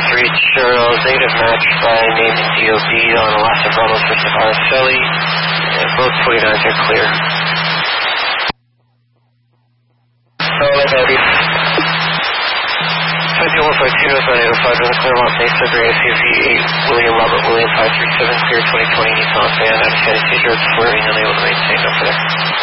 reach negative match by name and DOB on Alaska Bravo for Sahara Philly. And both 49s are clear. Solid heavy. 21.2 is 905 on the Claremont Mesa, Grand CFE 8, William Robert, William 537, clear 2020 Nissan van, I'm San Isidro, swerving, unable to maintain, over there.